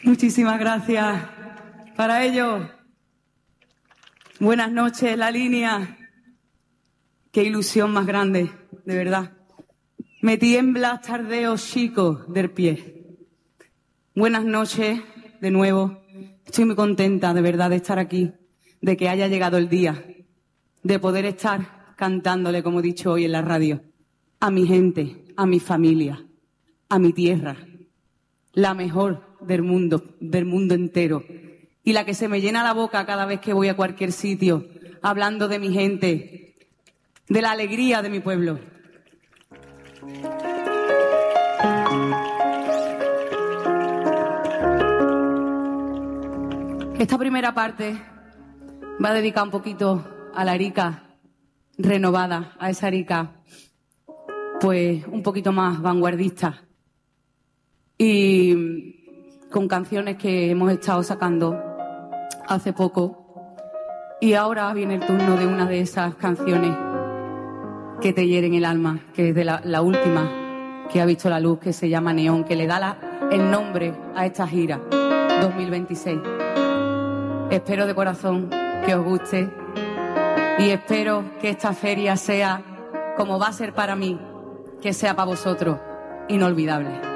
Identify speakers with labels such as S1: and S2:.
S1: Muchísimas gracias. Para ello, buenas noches, La Línea. Qué ilusión más grande, de verdad. Me tiembla tardeo chico del pie. Buenas noches, de nuevo. Estoy muy contenta, de verdad, de estar aquí, de que haya llegado el día, de poder estar cantándole, como he dicho hoy en la radio, a mi gente, a mi familia, a mi tierra, la mejor del mundo entero, y la que se me llena la boca cada vez que voy a cualquier sitio, hablando de mi gente, de la alegría de mi pueblo. Esta primera parte va dedicada un poquito a la Arica renovada, a esa Arica pues un poquito más vanguardista y con canciones que hemos estado sacando hace poco, y ahora viene el turno de una de esas canciones que te hieren el alma, que es de la última que ha visto la luz, que se llama Neón, que le da el nombre a esta gira 2026. Espero de corazón que os guste y espero que esta feria sea, como va a ser para mí, que sea para vosotros inolvidable.